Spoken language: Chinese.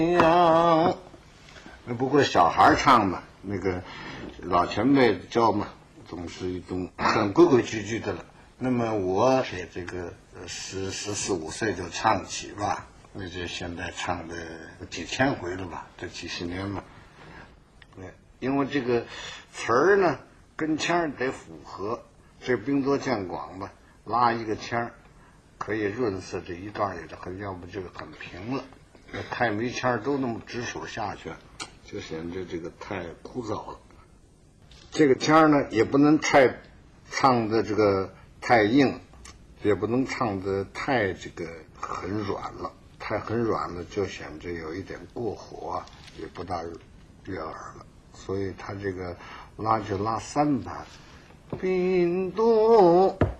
呀，不过小孩唱嘛，那个老前辈教嘛，总是一种很规规矩矩的了。那么我也这个14、15岁就唱起吧，那就现在唱的几千回了吧，这几十年嘛。因为这个词儿呢跟腔得符合，这兵多将广吧，拉一个腔可以润色这一段也很，要不就很平了。太没腔都那么直手下去，就显得这个太枯燥了。这个腔呢也不能唱的这个太硬，也不能唱的太这个很软了，太很软了就显得有一点过火啊，也不大悦耳了。所以他这个拉就拉3拍，兵多